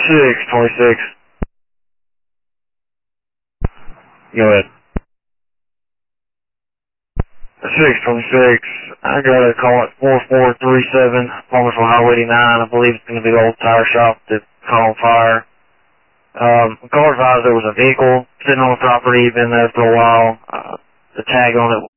626. Go ahead. 626. I got a call at 4437 Palmersville Highway 89. I believe it's going to be the old tire shop that caught on fire. The car advised there was a vehicle sitting on the property, been there for a while. The tag on it